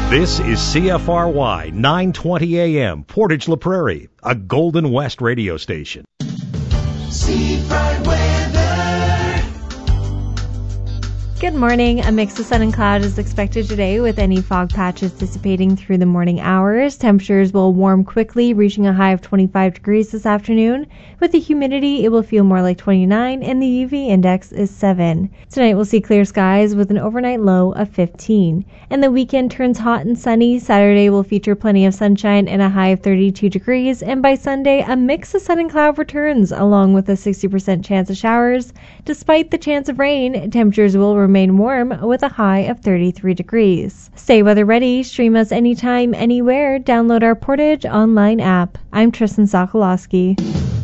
This is CFRY 920 AM, Portage La Prairie, a Golden West radio station. Seafront weather. Good morning. A mix of sun and cloud is expected today, with any fog patches dissipating through the morning hours. Temperatures will warm quickly, reaching a high of 25 degrees this afternoon. With the humidity, it will feel more like 29, and the UV index is 7. Tonight we'll see clear skies with an overnight low of 15. And the weekend turns hot and sunny. Saturday will feature plenty of sunshine and a high of 32 degrees. And by Sunday, a mix of sun and cloud returns, along with a 60% chance of showers. Despite the chance of rain, temperatures will remain warm with a high of 33 degrees. Stay weather ready. Stream us anytime, anywhere. Download our Portage online app. I'm Tristan Sokolowski.